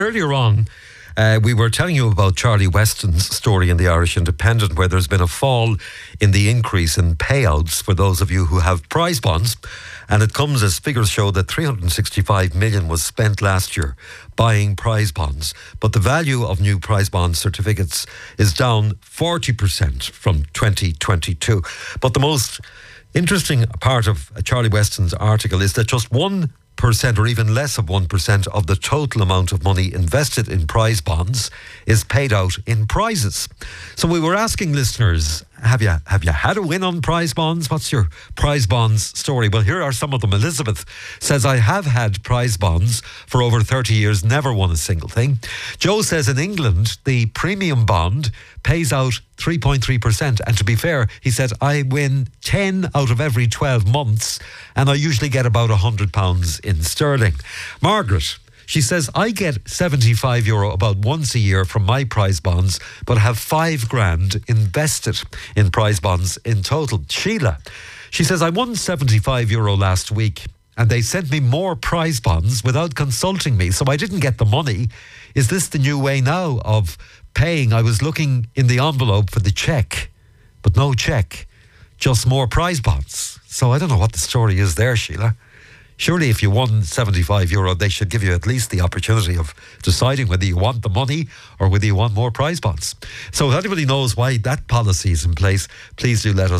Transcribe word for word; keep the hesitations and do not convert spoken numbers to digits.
Earlier on, uh, we were telling you about Charlie Weston's story in the Irish Independent, where there's been a fall in the increase in payouts for those of you who have prize bonds. And it comes as figures show that three hundred sixty-five million was spent last year buying prize bonds. But the value of new prize bond certificates is down forty percent from twenty twenty-two. But the most interesting part of Charlie Weston's article is that just one percent or even less of one percent of the total amount of money invested in prize bonds is paid out in prizes. So we were asking listeners, have you have you had a win on prize bonds? What's your prize bonds story? Well, here are some of them. Elizabeth says, I have had prize bonds for over thirty years, never won a single thing. Joe says in England, the premium bond pays out three point three percent. And to be fair, he said, I win ten out of every twelve months and I usually get about one hundred pounds in sterling. Margaret, she says, I get seventy-five euro about once a year from my prize bonds, but have five grand invested in prize bonds in total. Sheila, she says, I won seventy-five euro last week and they sent me more prize bonds without consulting me, so I didn't get the money. Is this the new way now of paying? I was looking in the envelope for the cheque, but no cheque, just more prize bonds. So I don't know what the story is there, Sheila. Surely if you won seventy-five euro, they should give you at least the opportunity of deciding whether you want the money or whether you want more prize bonds. So if anybody knows why that policy is in place, please do let us